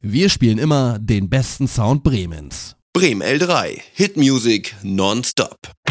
Wir spielen immer den besten Sound Bremens. Bremen L3, Hit Music nonstop.